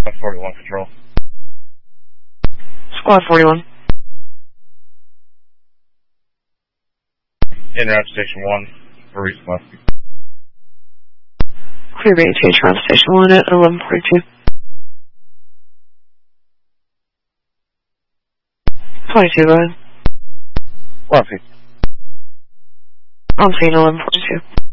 41 Control. Squad 41. In route Station 1 for response. Clear bay change route Station 1 at 11:42. 22, go ahead. Copy. On scene 11:42.